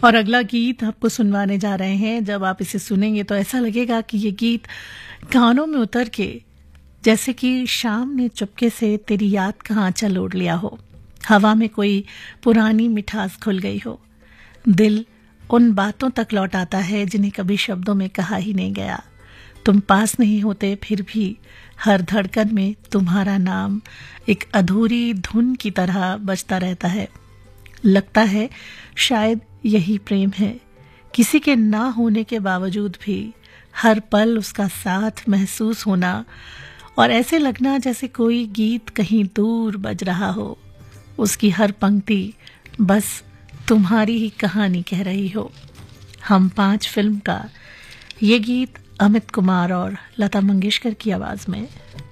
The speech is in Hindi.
और अगला गीत आपको सुनवाने जा रहे हैं। जब आप इसे सुनेंगे तो ऐसा लगेगा कि ये गीत कानों में उतर के जैसे कि शाम ने चुपके से तेरी याद का आंचल ओढ़ लिया हो, हवा में कोई पुरानी मिठास घुल गई हो। दिल उन बातों तक लौट आता है जिन्हें कभी शब्दों में कहा ही नहीं गया। तुम पास नहीं होते फिर भी हर धड़कन में तुम्हारा नाम एक अधूरी धुन की तरह बजता रहता है। लगता है शायद यही प्रेम है, किसी के ना होने के बावजूद भी हर पल उसका साथ महसूस होना और ऐसे लगना जैसे कोई गीत कहीं दूर बज रहा हो, उसकी हर पंक्ति बस तुम्हारी ही कहानी कह रही हो। हम 5 फिल्म का ये गीत अमित कुमार और लता मंगेशकर की आवाज में।